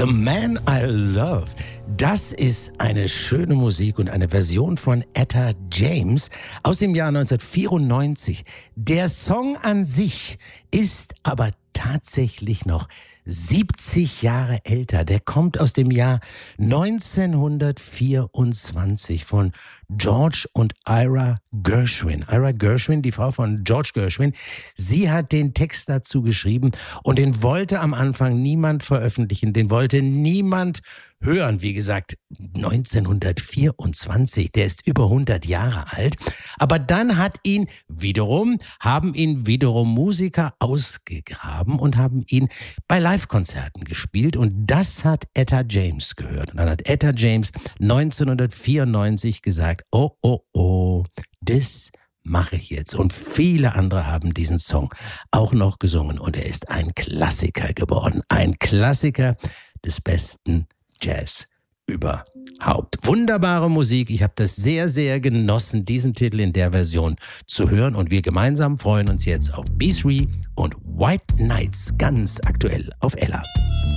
The Man I Love. Das ist eine schöne Musik und eine Version von Etta James aus dem Jahr 1994. Der Song an sich ist aber tatsächlich noch 70 Jahre älter. Der kommt aus dem Jahr 1924 von George und Ira Gershwin. Ira Gershwin, die Frau von George Gershwin, sie hat den Text dazu geschrieben und den wollte am Anfang niemand veröffentlichen, den wollte niemand hören. Wie gesagt, 1924, der ist über 100 Jahre alt. Aber dann haben ihn wiederum Musiker ausgegraben und haben ihn bei Live-Konzerten gespielt. Und das hat Etta James gehört. Und dann hat Etta James 1994 gesagt, oh, das mache ich jetzt. Und viele andere haben diesen Song auch noch gesungen. Und er ist ein Klassiker geworden. Ein Klassiker des besten Jazz überhaupt. Wunderbare Musik. Ich habe das sehr, sehr genossen, diesen Titel in der Version zu hören. Und wir gemeinsam freuen uns jetzt auf B3 und White Nights, ganz aktuell auf Ella.